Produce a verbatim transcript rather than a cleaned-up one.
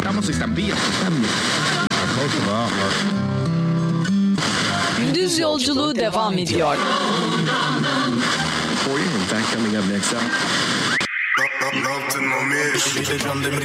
Estamos estampillas. Gündüz yolculuğu devam ediyor. For you, in fact, coming up next up. Altın o meş, bir de can demir